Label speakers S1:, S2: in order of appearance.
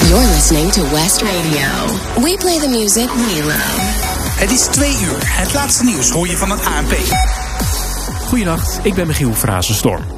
S1: You're listening to West Radio. We play the music we love.
S2: Het is 2 uur. Het laatste nieuws hoor je van het ANP.
S3: Goedenacht, ik ben Michiel Frazenstorm.